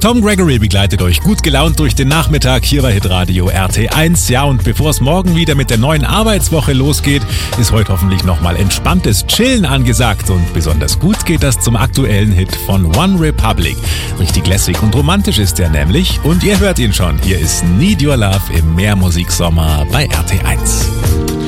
Tom Gregory begleitet euch gut gelaunt durch den Nachmittag hier bei Hitradio RT1. Ja, und bevor es morgen wieder mit der neuen Arbeitswoche losgeht, ist heute hoffentlich nochmal entspanntes Chillen angesagt. Und besonders gut geht das zum aktuellen Hit von One Republic. Richtig lässig und romantisch ist der nämlich. Und ihr hört ihn schon. Hier ist Need Your Love im Mehrmusiksommer bei RT1.